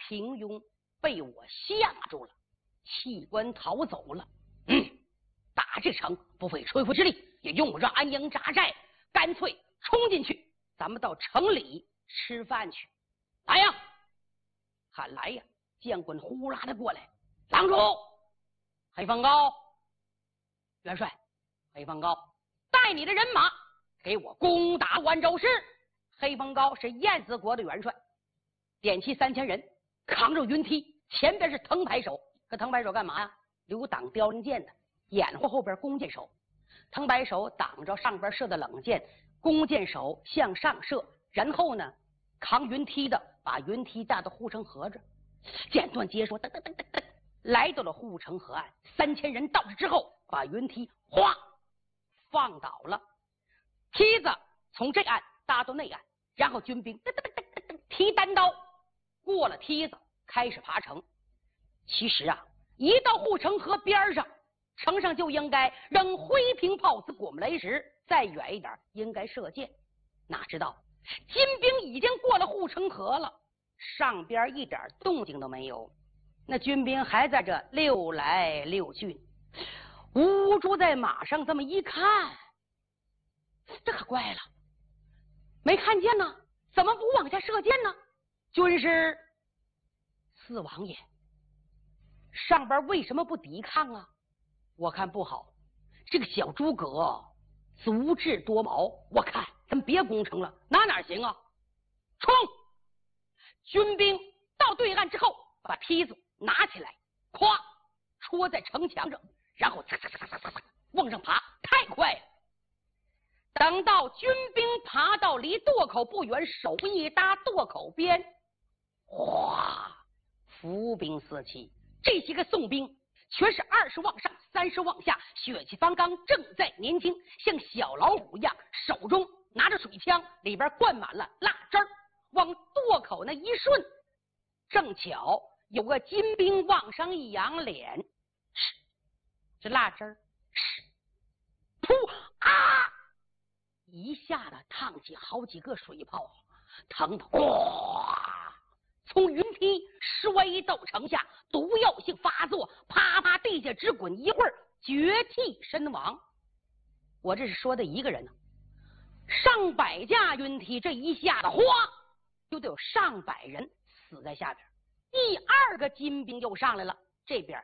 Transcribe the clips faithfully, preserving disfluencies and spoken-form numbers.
平庸被我吓住了，弃官逃走了。嗯，打这城不费吹灰之力，也用不着安营扎寨，干脆冲进去，咱们到城里吃饭去。来呀，喊来呀！将quân呼啦的过来，郎主，黑风高元帅，黑风高带你的人马给我攻打万州市。黑风高是燕子国的元帅，点齐三千人，扛着云梯，前边是藤牌手。可藤牌手干嘛呀？留挡凋零箭的，掩护后边弓箭手。藤牌手挡着上边射的冷箭，弓箭手向上射，然后呢，扛云梯的把云梯架到护城河这。简短结说，噔噔噔噔噔，来到了护城河岸。三千人到这之后，把云梯哗放倒了，梯子从这岸搭到那岸，然后军兵噔噔噔噔噔提单刀过了梯子，开始爬城。其实啊，一到护城河边上，城上就应该扔灰瓶炮子、果木雷石，再远一点应该射箭。哪知道金兵已经过了护城河了，上边一点动静都没有，那军兵还在这溜来溜去。吴珠在马上这么一看，这可怪了，没看见呢，怎么不往下射箭呢？军师四王爷，上边为什么不抵抗啊？我看不好，这个小诸葛足智多谋，我看咱别攻城了，哪哪行啊？冲！军兵到对岸之后，把梯子拿起来，咵戳在城墙上，然后擦擦擦擦擦擦往上爬，太快了。等到军兵爬到离垛口不远，手一搭垛口边，哗，伏兵四起。这些个宋兵全是二十往上，三十往下，血气方刚，正在年轻，像小老虎一样，手中拿着水枪，里边灌满了蜡汁儿，往垛口那一顺，正巧有个金兵往上一扬脸，这蜡汁儿，噗啊！一下子烫起好几个水泡，疼得哗，从云梯摔到城下，毒药性发作，啪啪地下直滚，一会儿绝气身亡。我这是说的一个人呢，上百架云梯，这一下子哗，就得有上百人死在下边。第二个金兵又上来了，这边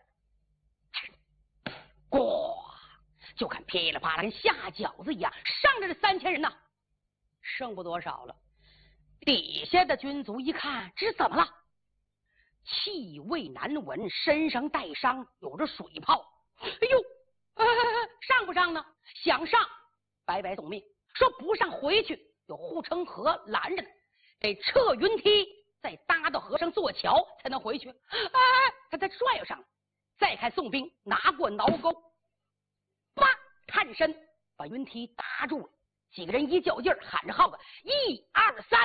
咣，就看噼里啪啦跟下饺子一样，上来这三千人呐，剩不多少了。底下的军卒一看，这是怎么了？气味难闻，身上带伤，有着水泡。哎呦，呃、上不上呢？想上，白白送命；说不上，回去有护城河拦着呢，得撤云梯，再搭到河上做桥才能回去。哎，他才拽上来。再看宋兵拿过挠钩，叭，探身把云梯搭住了。几个人一较劲儿，喊着号子，一二三，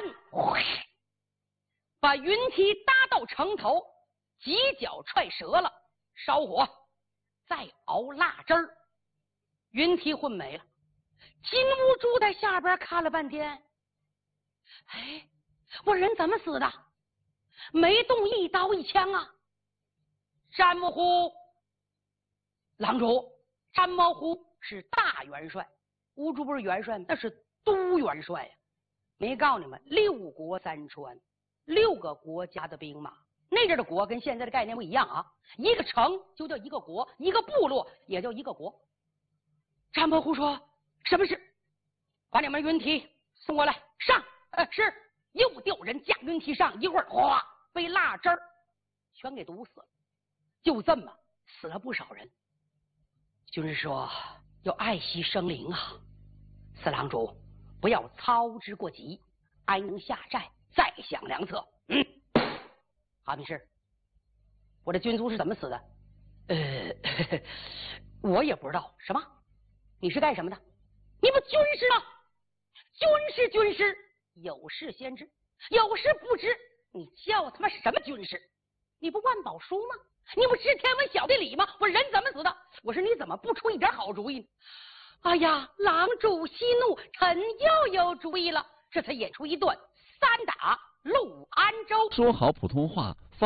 把云梯搭到城头，几脚踹折了，烧火，再熬蜡汁儿，云梯混没了。金乌珠在下边看了半天，哎，我人怎么死的？没动一刀一枪啊！詹木虎，郎主，詹木虎是大元帅。乌珠不是元帅吗？那是都元帅呀、啊！没告诉你们，六国三川，六个国家的兵马。那阵的国跟现在的概念不一样啊，一个城就叫一个国，一个部落也叫一个国。詹伯虎说：“什么事？把你们云梯送过来，上。”呃，是。又调人架云梯上，一会儿哗，被蜡汁儿全给毒死了。就这么死了不少人。军师说：“要爱惜生灵啊！四郎主，不要操之过急，安营下寨，再想良策。”嗯，哈密士，我这军卒是怎么死的？呃，呵呵我也不知道。什么？你是干什么的？你不军师吗？军师，军师，有事先知，有事不知。你叫他妈什么军师？你不万宝书吗？你不知天文晓地理吗？我人怎么死的？我说你怎么不出一点好主意呢？哎呀，郎主息怒，臣又有主意了。这才演出一段三打陆安州。 说好普通话。